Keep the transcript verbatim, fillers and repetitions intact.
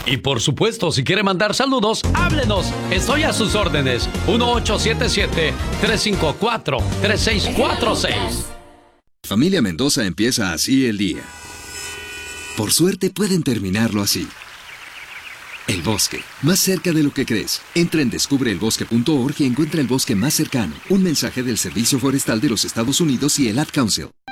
Y por supuesto, si quiere mandar saludos, háblenos. Estoy a sus órdenes. uno ocho siete siete, tres cinco cuatro, tres seis cuatro seis. Familia Mendoza empieza así el día. Por suerte pueden terminarlo así. El bosque, más cerca de lo que crees. Entra en descubre el bosque punto org y encuentra el bosque más cercano. Un mensaje del Servicio Forestal de los Estados Unidos y el Ad Council.